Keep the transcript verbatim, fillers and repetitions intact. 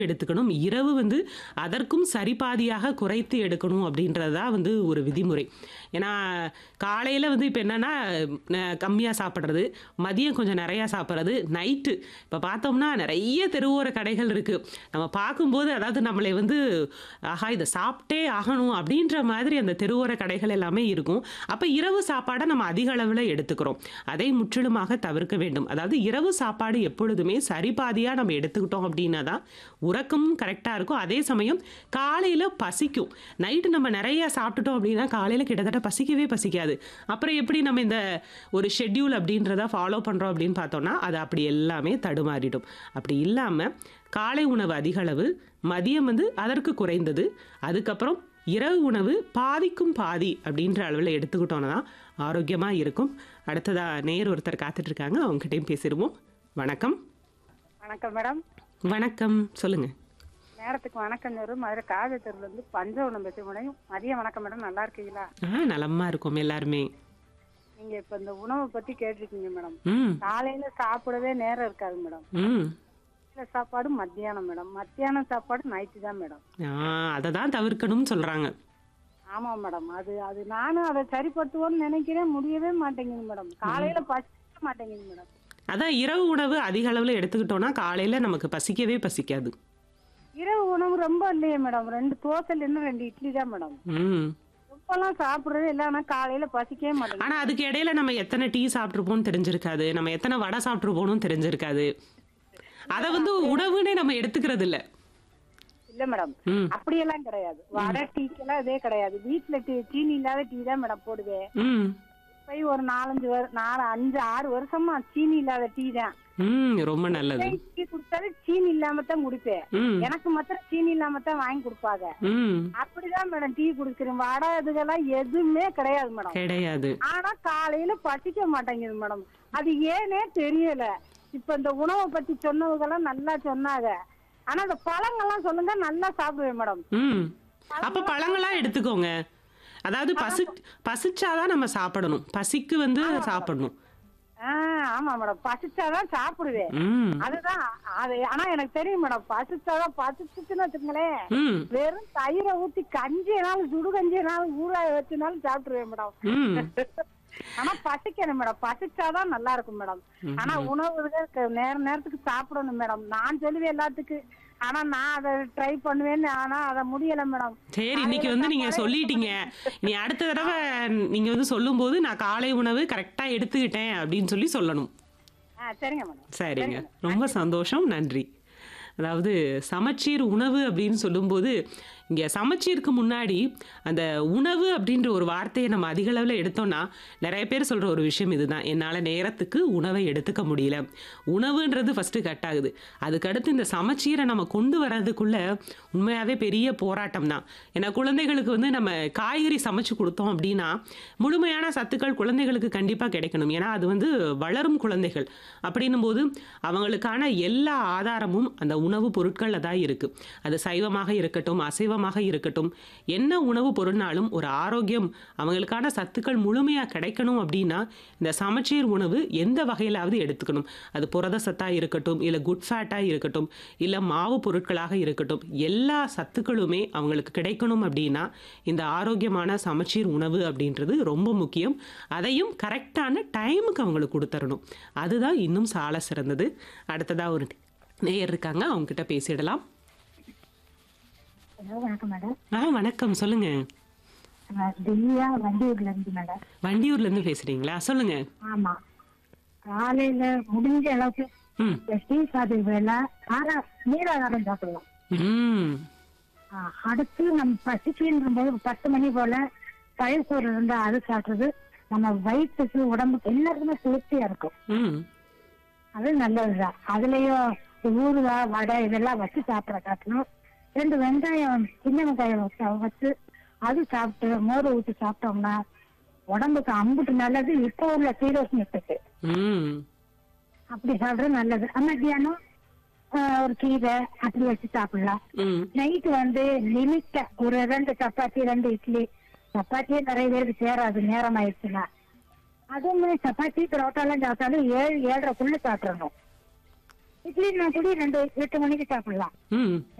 எடுத்துக்கணும். இரவு வந்து அதற்கும் சரிபாதியாக குறைத்து எடுக்கணும் அப்படின்றது தான் வந்து ஒரு விதிமுறை. ஏன்னா, காலையில வந்து இப்ப என்னன்னா, ந கம்மியா சாப்பிடுறது, மதியம் கொஞ்சம் நெறையா சாப்பிடுறது, நைட்டு இப்ப பார்த்தோம்னா நெறைய தெருவோர கடைகள் இருக்கு. நம்ம பார்க்கும்போது அதாவது நம்மளை வந்து, ஆஹா! இத சாப்பிட்டே ஆகணும் அப்படின்ற மாதிரி அந்த தெருவோர கடைகள் எல்லாமே இருக்கும். அப்ப இரவு சாப்பாட நம்ம அதிக அளவுல எடுத்துக்கிறோம். அதை முற்றிலுமாக தவிர்க்க வேண்டும். அதாவது இரவு சாப்பாடு எப்பொழுதுமே சரிபாதியா நம்ம எடுத்துக்கிட்டோம் அப்படின்னா தான், உறக்கமும் கரெக்ட்டா இருக்கும். அதே சமயம் காலையில பசிக்கும். நைட்டு நம்ம நெறைய சாப்பிட்டுட்டோம் அப்படின்னா, காலையில கிட்டத்தட்ட பசிக்கவே பசிக்காது. அப்புறம் எப்படி நம்ம இந்த ஒரு ஷெட்யூல் அப்படின்றத ஃபாலோ பண்றோம் அப்படின்னு பார்த்தோம்னா, அது அப்படி எல்லாமே தடுமாறிடும். அப்படி இல்லாம காலை உணவு அதிக அளவு, மதியம் வந்து அதற்கு குறைந்தது, அதுக்கப்புறம் இரவு உணவு பாதிக்கும் பாதி அப்படின்ற அளவுல எடுத்துக்கிட்டோம்னா தான் ஆரோக்கியமா இருக்கும். அடுத்ததா நேயர் ஒருத்தர் காத்துட்டு இருக்காங்க. அவங்ககிட்டயும் பேசிருவோம். வணக்கம். வணக்கம் மேடம். வணக்கம். சொல்லுங்க. நேரத்துக்கு வணக்கம் நேரு. மதுரை காது தெருவுல இருந்து பஞ்சவனம் பேசுறேன் மேடம். மதியம் வணக்கம் மேடம். நல்லா இருக்கீங்களா? ஆ நலமா இருக்கோம் எல்லாருமே. நீங்க இப்ப இந்த உணவை பத்தி கேட்டிருக்கீங்க மேடம். ம். காலையில சாப்பிடவே நேரம் இருக்காது மேடம். ம். காலையில சாப்பாடு மத்தியானம் மேடம். மத்தியானம் சாப்பாடு நைட்டு தான் மேடம். ஆ அத தான் தவிர்க்கணும்னு சொல்றாங்க. ஆமா மேடம். அது அது நானும் அதை சரிப்படுத்துவோம்னு நினைக்கிறேன். முடியவே மாட்டேங்குது மேடம். காலையில பசிக்க மாட்டேங்குது மேடம். அதான் இரவு உணவு அதிக அளவுல எடுத்துக்கிட்டோம்னா, காலையில நமக்கு பசிக்கவே பசிக்காது. இரவு உணவு ரொம்ப இல்லையே மேடம். ரெண்டு தோசை இல்லைன்னா ரெண்டு இட்லி தான் மேடம். ம். ரொம்பலாம் சாப்பிடுறது இல்லை. ஆனா காலையில பசிக்கவே மாட்டேங்குது. ஆனா அதுக்கு இடையில நம்ம எத்தனை டீ சாப்பிட்டுருப்போம்னு தெரிஞ்சிருக்காது. நம்ம எத்தனை வடை சாப்பிட்டுருப்போம்னு தெரிஞ்சிருக்காது. அத வந்து உணவுன்னே நம்ம எடுத்துக்கிறது இல்ல. இல்ல மேடம். ம். அப்படியெல்லாம் கிடையாது. வடை டீக்கெல்லாம் இதே கிடையாது. வீட்டுல டீ சீனி இல்லாத டீ தான் மேடம் போடுவேன். ம். போய் ஒரு நாலஞ்சு வரு- நாலு அஞ்சு ஆறு வருஷமா சீனி இல்லாத டீ தான். ம். ரொம்ப நல்லது. டீ குடிச்சாலும் சீனி இல்லாம தான் குடிப்பேன். ம். எனக்கு மாத்திரம் சீனி இல்லாம தான் வாங்கி கொடுப்பாங்க. ம். அப்படிதான் மேடம் டீ குடிக்கிறேன். வடை இதுகெல்லாம் எதுவுமே கிடையாது மேடம். கிடையாது. ஆனா காலையில பசிக்க மாட்டேங்குது மேடம். அது ஏனே தெரியல. இப்ப இந்த உணவை பத்தி சொன்னவங்கெல்லாம் நல்லா சொன்னாங்க. ஆனா இந்த பழங்கள்லாம் சொல்லுங்க, நல்லா சாப்பிடுவேன் மேடம். ம். அப்ப பழங்களா எடுத்துக்கோங்க. அதாவது பசி பசிச்சாதான் நம்ம சாப்பிடணும். பசிக்கு வந்து சாப்பிடணும். ஆஹ் ஆமா மேடம். பசிச்சாதான் சாப்பிடுவேன். ம். அதுதான் அது. ஆனா எனக்கு தெரியும் மேடம். பசிச்சாதான் பசிச்சுன்னு வச்சுங்களேன், ம். வெறும் தயிரை ஊத்தி கஞ்சினாலும் சுடு கஞ்சினாலும் ஊறாய வச்சுனாலும் சாப்பிட்டுருவேன் மேடம். ம். ஆனா பசிக்கணும் மேடம். பசிச்சாதான் நல்லா இருக்கும் மேடம். ஆனா உணவு நேர நேரத்துக்கு சாப்பிடணும் மேடம். நான் சொல்லுவேன் எல்லாத்துக்கும். ஆனா நான் அதை ட்ரை பண்ணுவேன்னு. ஆனா அதை முடியல மேடம். சரி, இன்னைக்கு வந்து நீங்க சொல்லிட்டீங்க. நீ அடுத்த தடவை நீங்க வந்து சொல்லும்போது நான் காலை உணவு கரெக்டா எடுத்துக்கிட்டேன் அப்படின்னு சொல்லி சொல்லணும். ஆஹ் சரிங்க மேடம். சரிங்க. ரொம்ப சந்தோஷம். நன்றி. அதாவது சமச்சீர் உணவு அப்படின்னு சொல்லும்போது, இங்க சமச்சீருக்கு முன்னாடி அந்த உணவு அப்படின்ற ஒரு வார்த்தையை நம்ம அதிக அளவுல எடுத்தோம்னா, நெறைய பேர் சொல்ற ஒரு விஷயம் இதுதான். என்னால நேரத்துக்கு உணவை எடுத்துக்க முடியல. உணவுன்றது ஃபர்ஸ்ட்டு கட் ஆகுது. அதுக்கடுத்து இந்த சமச்சீரை நம்ம கொண்டு வர்றதுக்குள்ள உண்மையாவே பெரிய போராட்டம் தான். ஏன்னா குழந்தைகளுக்கு வந்து நம்ம காய்கறி சமைச்சு குடுத்தோம் அப்படின்னா, முழுமையான சத்துக்கள் குழந்தைகளுக்கு கண்டிப்பா கிடைக்கணும். ஏன்னா அது வந்து வளரும் குழந்தைகள். அப்படின்னும்போது அவங்களுக்கான எல்லா ஆதாரமும் அந்த உணவு பொருட்கள்ல தான் இருக்கு. அது சைவமாக இருக்கட்டும், அசைவமாக இருக்கட்டும், என்ன உணவு பொருள்னாலும் ஒரு ஆரோக்கியம், அவங்களுக்கான சத்துக்கள் முழுமையா கிடைக்கணும் அப்படின்னா, இந்த சமச்சீர் உணவு எந்த வகையிலாவது எடுத்துக்கணும். அது புரத சத்தா இருக்கட்டும், இல்ல குட் ஃபேட்டா இருக்கட்டும், இல்ல மாவு பொருட்களாக இருக்கட்டும், எல்லா சத்துக்களுமே அவங்களுக்கு கிடைக்கணும் அப்படின்னா, இந்த ஆரோக்கியமான சமச்சீர் உணவு அப்படின்றது ரொம்ப முக்கியம். அதையும் கரெக்டான டைமுக்கு அவங்களுக்கு கொடுத்துறணும். அதுதான் இன்னும் சால சிறந்தது. அடுத்ததா ஒரு நேயர் இருக்காங்க. அவங்க கிட்ட பேசிடலாம். ஹலோ, வணக்கம் மேடம். ஆ வணக்கம். சொல்லுங்க. நான் திவ்யா வண்டியூர்ல இருந்து மேடம். வண்டியூர்ல இருந்து பேசுறீங்களா? சொல்லுங்க. ஆமா. காலையில முடிஞ்ச அளவுக்கு ம். இந்த டீ சாப்பிட்டு வேலை ஆறா நீராகாரம் சாப்பிடலாம். ம். ஆ, அடுத்து நம்ம பசிக்குன்ற போது பத்து மணி போல பயிர் சோறு இருந்தா அது சாப்பிடுறது நம்ம வயிற்றுக்கு உடம்புக்கு எல்லாருக்குமே குளிர்ச்சியா இருக்கும். ம். அது நல்லதுதான். அதுலயும் ஊறுகாய் வடை இதெல்லாம் வச்சு சாப்பிட காட்டணும். ரெண்டு வெங்காயம் சின்ன வெங்காயம் வச்சு வச்சு அது சாப்பிட்டு மோர் ஊற்றி சாப்பிட்டோம்னா உடம்புக்கு அம்புட்டு நல்லது. இப்போ உள்ள சீரோஸ்னத்துக்கு ம். அப்படி சாப்பிடுறது நல்லது. மத்தியானம் ஆஹ், ஒரு கீரை அப்படி வச்சு சாப்பிடலாம். ம். நைட்டு வந்து லிமிட்டா ஒரு ரெண்டு சப்பாத்தி ரெண்டு இட்லி. சப்பாத்தியே நிறைய பேருக்கு சேராது நேரம் ஆயிடுச்சுன்னா. அதுவுமே சப்பாத்தி பரோட்டாலாம் சாப்பிட்டாலும் ஏழு ஏழரைக்குள்ள சாப்பிடணும். இட்லினா கூட ரெண்டு எட்டு மணிக்கு சாப்பிடலாம். ம்